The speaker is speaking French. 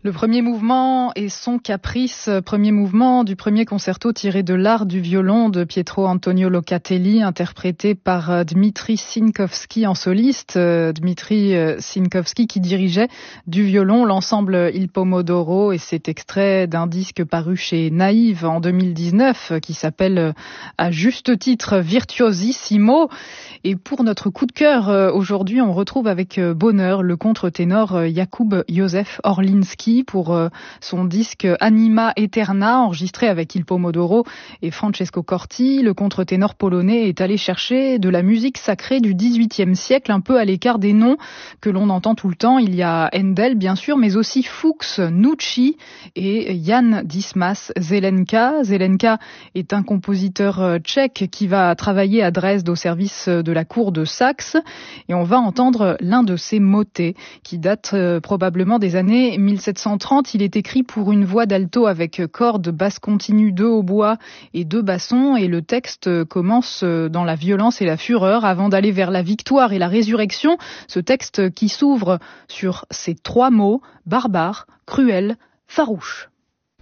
Le premier mouvement est son caprice, premier mouvement du premier concerto tiré de l'art du violon de Pietro Antonio Locatelli, interprété par Dmitri Sinkovski en soliste. Dmitri Sinkovski qui dirigeait du violon l'ensemble Il Pomodoro, et c'est extrait d'un disque paru chez Naïve en 2019 qui s'appelle à juste titre Virtuosissimo. Et pour notre coup de cœur, aujourd'hui, on retrouve avec bonheur le contre-ténor Jakub Józef Orliński pour son disque Anima Eterna, enregistré avec Il Pomodoro et Francesco Corti. Le contre-ténor polonais est allé chercher de la musique sacrée du XVIIIe siècle, un peu à l'écart des noms que l'on entend tout le temps. Il y a Handel, bien sûr, mais aussi Fuchs, Nucci et Jan Dismas Zelenka. Zelenka est un compositeur tchèque qui va travailler à Dresde au service de la cour de Saxe, et on va entendre l'un de ses motets qui date probablement des années 1730. Il est écrit pour une voix d'alto avec cordes, basse continue, 2 hautbois et 2 bassons, et le texte commence dans la violence et la fureur avant d'aller vers la victoire et la résurrection. Ce texte qui s'ouvre sur ces 3 mots: barbare, cruel, farouche.